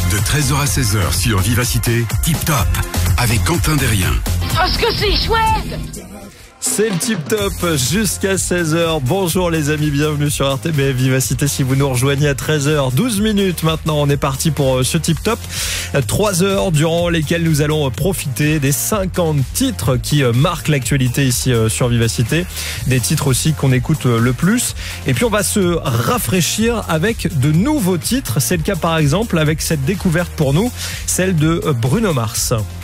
De 13h à 16h sur Vivacité, Tip Top, avec Quentin Derrien. Oh, ce que c'est chouette! C'est le Tip Top jusqu'à 16h. Bonjour les amis, bienvenue sur RTBF Vivacité. Si vous nous rejoignez à 13h, 12 minutes maintenant, on est parti pour ce Tip Top. 3 heures durant lesquelles nous allons profiter des 50 titres qui marquent l'actualité ici sur Vivacité. Des titres aussi qu'on écoute le plus. Et puis on va se rafraîchir avec de nouveaux titres. C'est le cas par exemple avec cette découverte pour nous, celle de Bruno Mars.